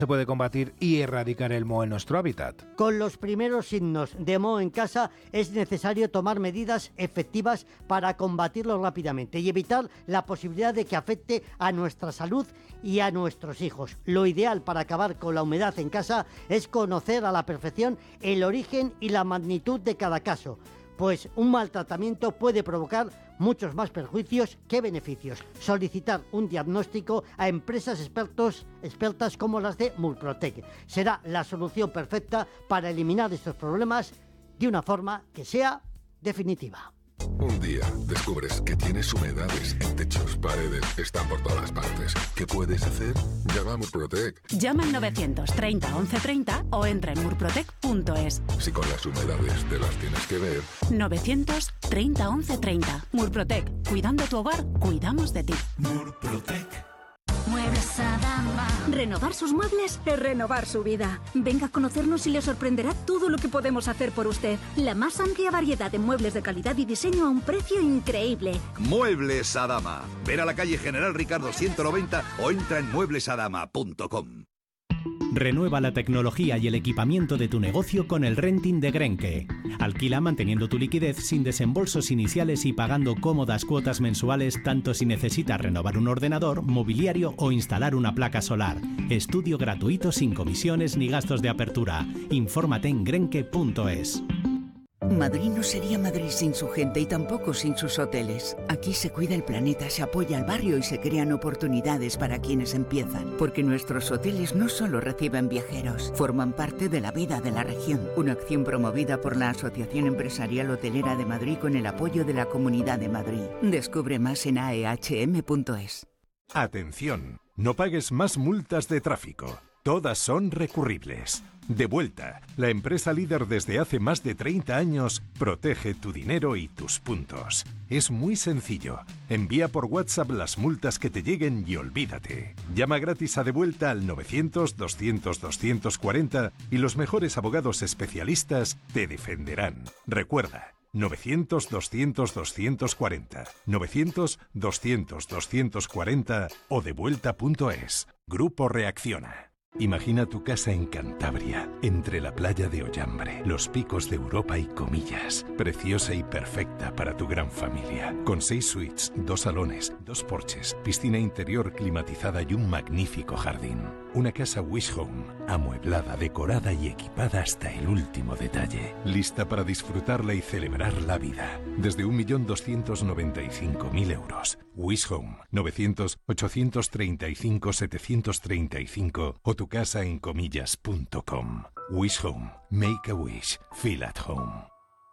se puede combatir y erradicar el moho en nuestro hábitat? Con los primeros signos de moho en casa es necesario tomar medidas efectivas para combatirlo rápidamente y evitar la posibilidad de que afecte a nuestra salud y a nuestros hijos. Lo ideal para acabar con la humedad en casa es conocer a la perfección el origen y la magnitud de cada caso, pues un mal tratamiento puede provocar muchos más perjuicios que beneficios. Solicitar un diagnóstico a empresas expertas como las de Murprotec será la solución perfecta para eliminar estos problemas de una forma que sea definitiva. Un día descubres que tienes humedades en techos, paredes, están por todas partes. ¿Qué puedes hacer? Llama a Murprotec. Llama al 930 1130 o entra en murprotec.es. Si con las humedades te las tienes que ver. 930 1130. Murprotec. Cuidando tu hogar, cuidamos de ti. Murprotec. Muebles Adama. Renovar sus muebles es renovar su vida. Venga a conocernos y le sorprenderá todo lo que podemos hacer por usted. La más amplia variedad de muebles de calidad y diseño a un precio increíble. Muebles Adama. Ven a la calle General Ricardo 190 o entra en mueblesadama.com. Renueva la tecnología y el equipamiento de tu negocio con el renting de Grenke. Alquila manteniendo tu liquidez sin desembolsos iniciales y pagando cómodas cuotas mensuales tanto si necesitas renovar un ordenador, mobiliario o instalar una placa solar. Estudio gratuito sin comisiones ni gastos de apertura. Infórmate en grenke.es. Madrid no sería Madrid sin su gente y tampoco sin sus hoteles. Aquí se cuida el planeta, se apoya al barrio y se crean oportunidades para quienes empiezan. Porque nuestros hoteles no solo reciben viajeros, forman parte de la vida de la región. Una acción promovida por la Asociación Empresarial Hotelera de Madrid con el apoyo de la Comunidad de Madrid. Descubre más en aehm.es. Atención, no pagues más multas de tráfico. Todas son recurribles. Devuelta, la empresa líder desde hace más de 30 años, protege tu dinero y tus puntos. Es muy sencillo. Envía por WhatsApp las multas que te lleguen y olvídate. Llama gratis a Devuelta al 900-200-240 y los mejores abogados especialistas te defenderán. Recuerda, 900-200-240, 900-200-240 o devuelta.es. Grupo Reacciona. Imagina tu casa en Cantabria, entre la playa de Ollambre, los picos de Europa y Comillas, preciosa y perfecta para tu gran familia, con 6 suites, 2 salones, 2 porches, piscina interior climatizada y un magnífico jardín. Una casa Wish Home, amueblada, decorada y equipada hasta el último detalle, lista para disfrutarla y celebrar la vida, desde 1.295.000 euros. Wish Home, 900-835-735 o tu casa en comillas.com. Wish Home. Make a wish. Feel at home.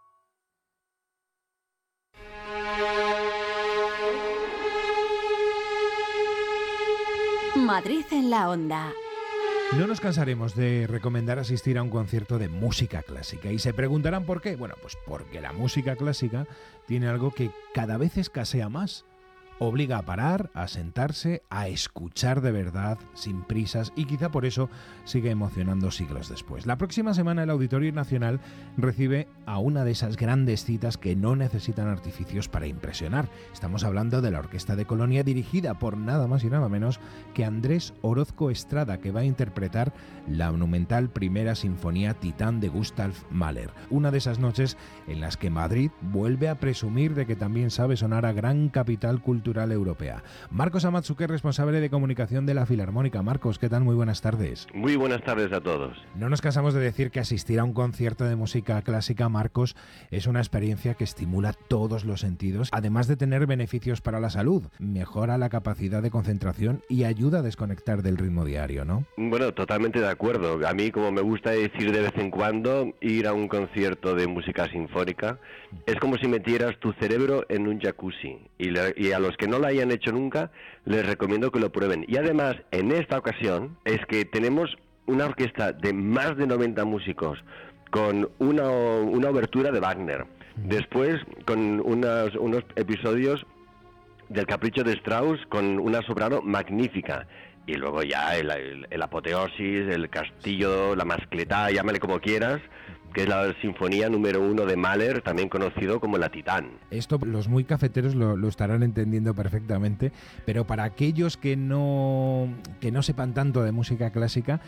Madrid en la onda. No nos cansaremos de recomendar asistir a un concierto de música clásica. Y se preguntarán por qué. Bueno, pues porque la música clásica tiene algo que cada vez escasea más. Obliga a parar, a sentarse, a escuchar de verdad, sin prisas, y quizá por eso sigue emocionando siglos después. La próxima semana el Auditorio Nacional recibe a una de esas grandes citas que no necesitan artificios para impresionar. Estamos hablando de la Orquesta de Colonia, dirigida por nada más y nada menos que Andrés Orozco Estrada, que va a interpretar la monumental Primera Sinfonía Titán de Gustav Mahler. Una de esas noches en las que Madrid vuelve a presumir de que también sabe sonar a gran capital cultural europea. Marcos Amatsuke, responsable de comunicación de la Filarmónica. Marcos, ¿qué tal? Muy buenas tardes. Muy buenas tardes a todos. No nos cansamos de decir que asistir a un concierto de música clásica, Marcos, es una experiencia que estimula todos los sentidos, además de tener beneficios para la salud. Mejora la capacidad de concentración y ayuda a desconectar del ritmo diario, ¿no? Bueno, totalmente de acuerdo. A mí, como me gusta decir de vez en cuando, ir a un concierto de música sinfónica es como si metieras tu cerebro en un jacuzzi. Y a los que no lo hayan hecho nunca, les recomiendo que lo prueben. Y además, en esta ocasión, es que tenemos una orquesta de más de 90 músicos con una obertura de Wagner. Después, con unos episodios del Capricho de Strauss con una soprano magnífica. Y luego ya el apoteosis, el castillo, la mascletá, llámale como quieras, que es la sinfonía número 1 de Mahler, también conocido como la Titán. Esto los muy cafeteros lo estarán entendiendo perfectamente, pero para aquellos que no sepan tanto de música clásica,